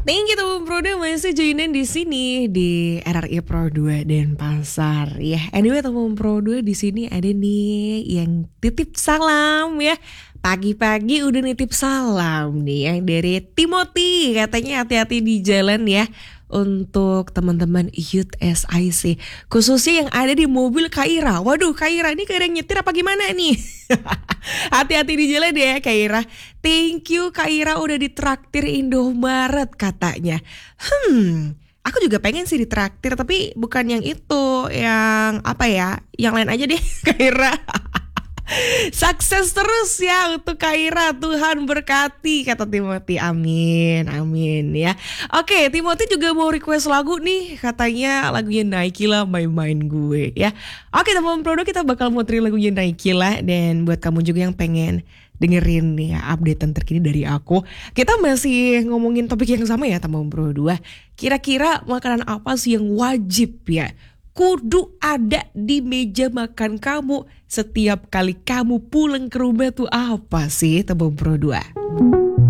Thank you teman Pro 2 masih joinin di sini di RRI Pro 2 Denpasar ya. Anyway teman Pro 2 di sini ada nih yang titip salam ya. Pagi-pagi udah nitip salam nih yang dari Timothy, katanya hati-hati di jalan ya. Untuk teman-teman Youth SIC, khususnya yang ada di mobil Kaira. Waduh, Kaira ini Kaira nyetir apa gimana nih? Hati-hati di jalan ya Kaira. Thank you Kaira udah ditraktir Indomaret katanya. Aku juga pengen sih ditraktir, tapi bukan yang itu, yang apa ya? Yang lain aja deh Kaira. Sukses terus ya untuk Kaira, Tuhan berkati kata Timothy. Amin, amin ya. Oke, Timothy juga mau request lagu nih, katanya lagunya Nike lah, main-main gue ya. Oke teman Prodo, kita bakal muterin lagunya Nike lah. Dan buat kamu juga yang pengen dengerin nih ya updatean terkini dari aku, kita masih ngomongin topik yang sama ya teman Prodo. Kira-kira makanan apa sih yang wajib ya kudu ada di meja makan kamu setiap kali kamu pulang ke rumah tuh apa sih teman Pro 2?